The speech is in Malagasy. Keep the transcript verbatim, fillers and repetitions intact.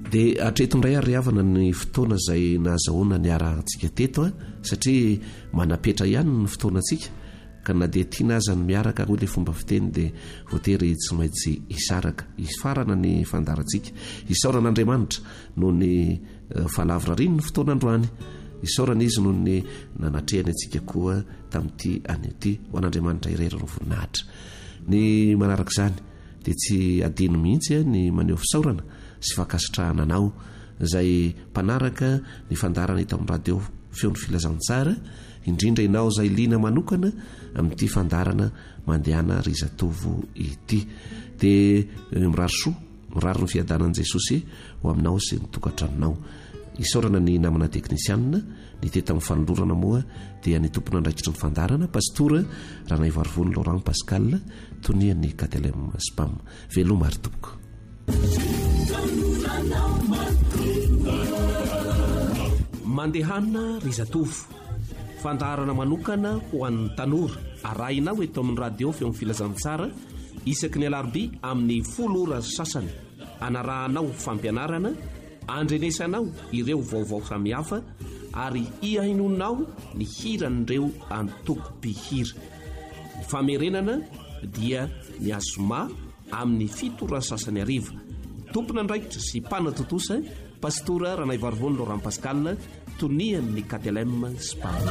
dia atretondray ary havana ny fotoana izay nahazahoana ny arantsika teto a satria manapetra ihany ny fotoana antsika ka na dia tiana aza ny miaraka hoy ilay fomba fiteny dia voatery tsy maintsy isaraka ifarana ny fandarantsika isaoran'Andriamanitra noho ny fahalavira ny fotoana androany isaorana izy noho ny nanatrehany antsika koa tamin'ity an'ity ho an'Andriamanitra irery no voninahitra ny manaraka izany dia tsy adino mihitsy a ny maneho fisaorana sy fankasitrahana anao izay mpanaraka ny fandarana hita amin'ny radio feon'ny filazantsara indrindra inao izay liana manokana amin'ity fandarana mandehana ry zatovo ity dia mirary soa mirary ny fiadanan'i Jesosy ho aminao sy nytokantranonao isaorana ny namana teknisianina ny teta amin'ny fanolorana moa dia ny tompona andraikitry ny fandarana pastora Ranay Varivony Laurent Pascal tonian'ny Katelem Spam veloma ary tompoko mandehana ry zatovo fandarana manokana ho an'ny tanora arahinao eto amin'ny radio feon'ny filazantsara isaky ny alarobia amin'ny folo ora sasany anarahanao fampianarana andrenesanao ireo vaovao samihafa ary ihainonao ny hiran'ireo antoko-pihira ny famerenana dia ny azoma amin'ny fito ora sasany ariva tompona andraikitra sy mpanatotosa pastora Ranay Varivony Laurent Pascal tonian'ny Katelem Spam